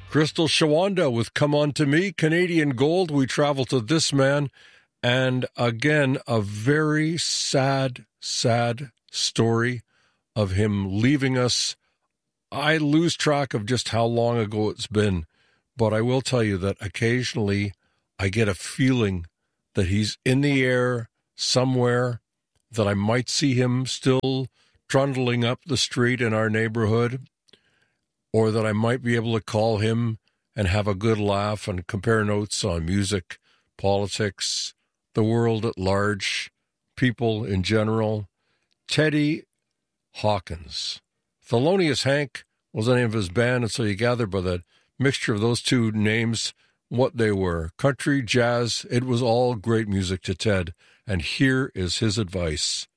Crystal Shawanda with Come On To Me, Canadian Gold. We travel to this man, and again, a very sad story of him leaving us. I lose track of just how long ago it's been, but I will tell you that occasionally I get a feeling that he's in the air somewhere, that I might see him still trundling up the street in our neighborhood, or that I might be able to call him and have a good laugh and compare notes on music, politics, the world at large, people in general. Teddy Hawkins. Thelonious Hank was the name of his band, and so you gather by the mixture of those two names what they were. Country, jazz, it was all great music to Ted, and here is his advice.